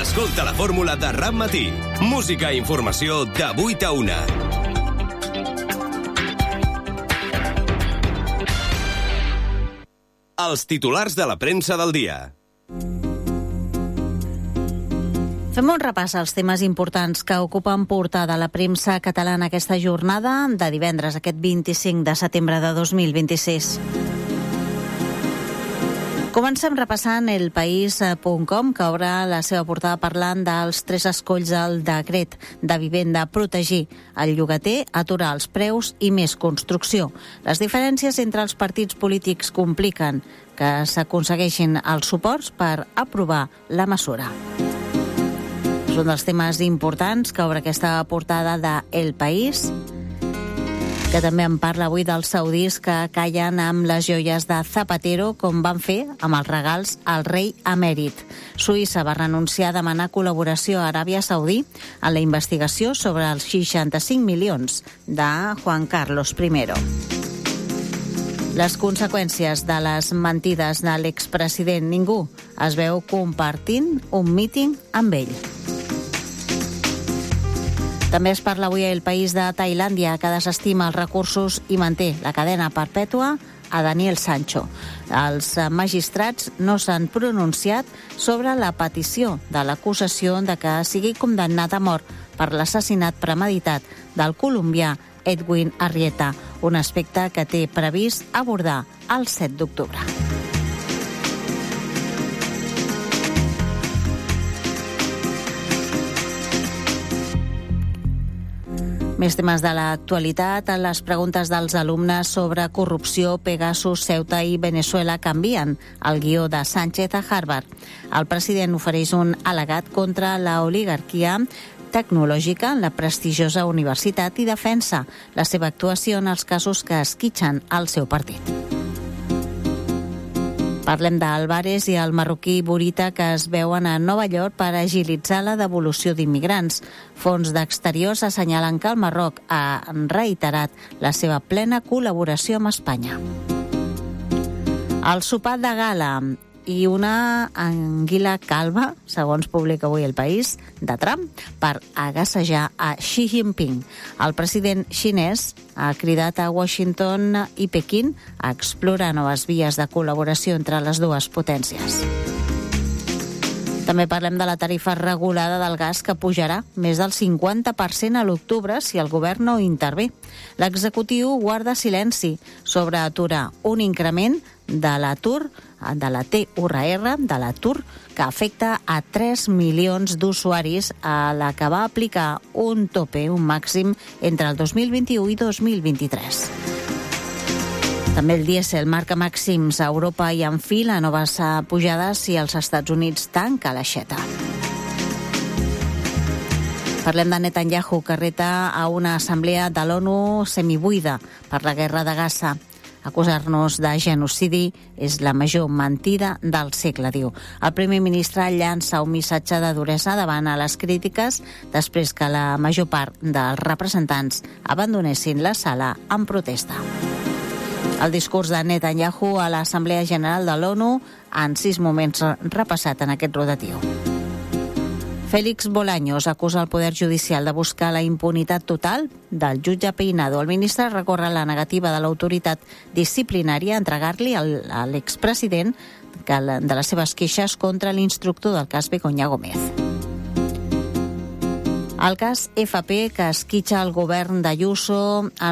Escolta la fórmula de RAC Matí. Música i informació de 8 a 1. Els titulars de la premsa del dia. Fem un repàs als temes importants que ocupen portada la premsa catalana aquesta jornada de divendres, aquest 25 de setembre de 2026. Comencem repassant elpaís.com, que obre la seva portada parlant dels 3 escolls del decret de vivenda: protegir el llogater, aturar els preus i més construcció. Les diferències entre els partits polítics compliquen que s'aconsegueixin els suports per aprovar la mesura. És un dels temes importants que obre aquesta portada de El País, que també en parla avui dels saudis que callen amb les joies de Zapatero, com van fer amb els regals al rei emèrit. Suïssa va renunciar a demanar col·laboració a Aràbia Saudí en la investigació sobre els 65 milions de Juan Carlos I. Les conseqüències de les mentides de l'expresident. Ningú es veu compartint un míting amb ell. També es parla avui al País de Tailàndia, que desestima els recursos i manté la cadena perpètua a Daniel Sancho. Els magistrats no s'han pronunciat sobre la petició de l'acusació de que sigui condemnat a mort per l'assassinat premeditat del colombià Edwin Arrieta, un aspecte que té previst abordar el 7 d'octubre. Més temes de l'actualitat. Les preguntes dels alumnes sobre corrupció, Pegasus, Ceuta i Venezuela canvien el guió de Sánchez a Harvard. El president ofereix un al·legat contra la oligarquia tecnològica en la prestigiosa universitat i defensa la seva actuació en els casos que esquitxen el seu partit. Parlem d'Álvarez i el marroquí Burita, que es veuen a Nova York per agilitzar la devolució d'immigrants. Fons d'exteriors assenyalen que el Marroc ha reiterat la seva plena col·laboració amb Espanya. El sopar de gala i una anguila calva, segons publica avui El País, de Trump, per agassejar a Xi Jinping. El president xinès ha cridat a Washington i Pequín a explorar noves vies de col·laboració entre les dues potències. També parlem de la tarifa regulada del gas, que pujarà més del 50% a l'octubre si el govern no intervé. L'executiu guarda silenci sobre aturar un increment de l'atur, de la TURR, de l'atur, que afecta a 3 milions d'usuaris, a la que va aplicar un tope, un màxim, entre el 2021 i 2023. També el dièsel marca màxims a Europa i enfila noves pujades si els Estats Units tanca l'aixeta. Parlem de Netanyahu, que reta a una assemblea de l'ONU semibuida per la guerra de Gaza. Acusar-nos de genocidi és la major mentida del segle, diu. El primer ministre llança un missatge de duresa davant a les crítiques després que la major part dels representants abandonessin la sala en protesta. El discurs de Netanyahu a l'Assemblea General de l'ONU en 6 moments repassat en aquest rotatiu. Félix Bolaños acusa el Poder Judicial de buscar la impunitat total del jutge Peinado. El ministre recorre la negativa de l'autoritat disciplinària a entregar-li a l'expresident de les seves queixes contra l'instructor del cas Begoña Gómez. El cas FP, que esquitxa el govern d'Ayuso